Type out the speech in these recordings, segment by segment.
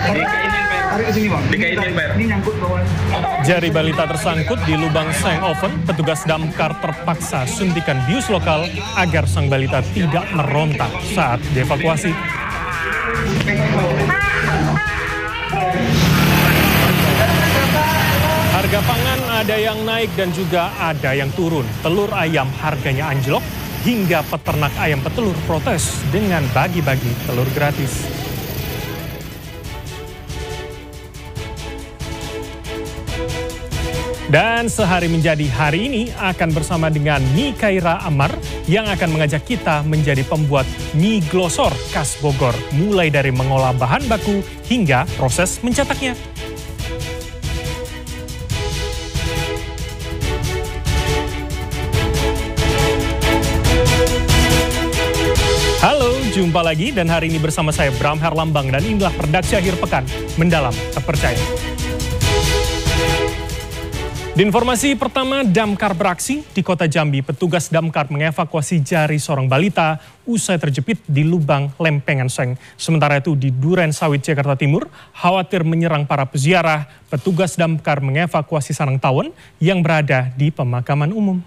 Tarik ke sini, Bang. Ini nyangkut bawah. Jari balita tersangkut di lubang seng oven, petugas damkar terpaksa suntikan bius lokal agar sang balita tidak meronta saat dievakuasi. Harga pangan ada yang naik dan juga ada yang turun. Telur ayam harganya anjlok hingga peternak ayam petelur protes dengan bagi-bagi telur gratis. Dan sehari menjadi hari ini akan bersama dengan Mikaira Amar yang akan mengajak kita menjadi pembuat mie glosor khas Bogor, mulai dari mengolah bahan baku hingga proses mencetaknya. Halo, jumpa lagi dan hari ini bersama saya Bram Herlambang dan inilah redaksi akhir pekan Mendalam Terpercaya. Di informasi pertama, damkar beraksi di Kota Jambi. Petugas damkar mengevakuasi jari seorang balita usai terjepit di lubang lempengan seng. Sementara itu di Duren Sawit, Jakarta Timur, khawatir menyerang para peziarah, petugas damkar mengevakuasi sarang tawon yang berada di pemakaman umum.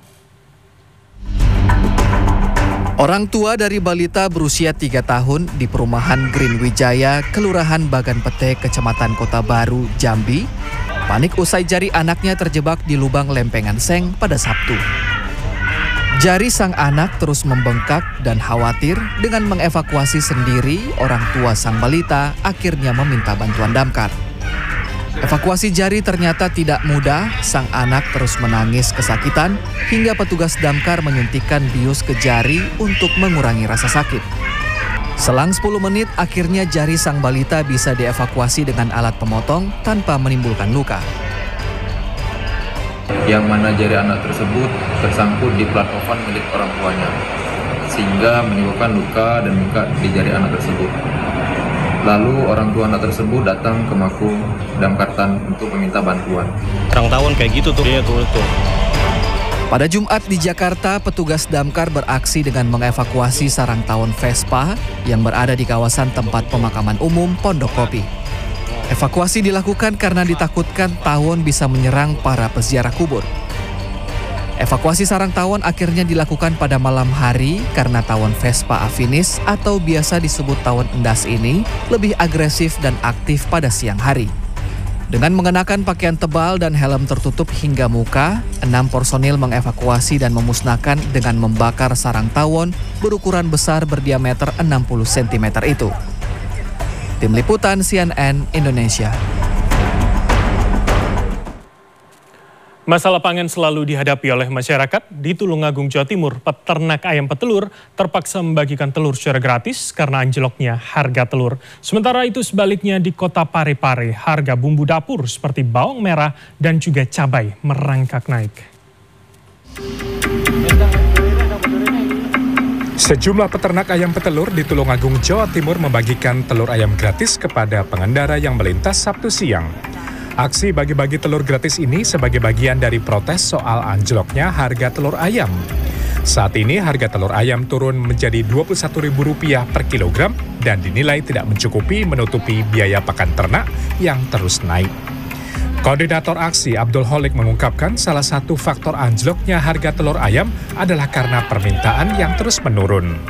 Orang tua dari balita berusia 3 tahun di perumahan Green Wijaya, Kelurahan Bagan Pete, Kecamatan Kota Baru, Jambi, panik usai jari anaknya terjebak di lubang lempengan seng pada Sabtu. Jari sang anak terus membengkak dan khawatir dengan mengevakuasi sendiri, orang tua sang balita akhirnya meminta bantuan damkar. Evakuasi jari ternyata tidak mudah, sang anak terus menangis kesakitan hingga petugas damkar menyuntikkan bius ke jari untuk mengurangi rasa sakit. Selang 10 menit, akhirnya jari sang balita bisa dievakuasi dengan alat pemotong tanpa menimbulkan luka. Yang mana jari anak tersebut tersangkut di plat oven milik orang tuanya, sehingga menimbulkan luka dan luka di jari anak tersebut. Lalu orang tua anak tersebut datang ke Makum Damkartan untuk meminta bantuan. Orang tahun kayak gitu tuh. Iya tuh. Pada Jumat di Jakarta, petugas damkar beraksi dengan mengevakuasi sarang tawon Vespa yang berada di kawasan tempat pemakaman umum Pondok Kopi. Evakuasi dilakukan karena ditakutkan tawon bisa menyerang para peziarah kubur. Evakuasi sarang tawon akhirnya dilakukan pada malam hari karena tawon Vespa afinis atau biasa disebut tawon endas ini lebih agresif dan aktif pada siang hari. Dengan mengenakan pakaian tebal dan helm tertutup hingga muka, 6 personil mengevakuasi dan memusnahkan dengan membakar sarang tawon berukuran besar berdiameter 60 cm itu. Tim Liputan CNN Indonesia. Masalah pangan selalu dihadapi oleh masyarakat. Di Tulungagung, Jawa Timur, peternak ayam petelur terpaksa membagikan telur secara gratis karena anjloknya harga telur. Sementara itu sebaliknya di Kota Parepare, harga bumbu dapur seperti bawang merah dan juga cabai merangkak naik. Sejumlah peternak ayam petelur di Tulungagung, Jawa Timur membagikan telur ayam gratis kepada pengendara yang melintas Sabtu siang. Aksi bagi-bagi telur gratis ini sebagai bagian dari protes soal anjloknya harga telur ayam. Saat ini harga telur ayam turun menjadi Rp21.000 per kilogram dan dinilai tidak mencukupi menutupi biaya pakan ternak yang terus naik. Koordinator aksi Abdul Holik mengungkapkan salah satu faktor anjloknya harga telur ayam adalah karena permintaan yang terus menurun.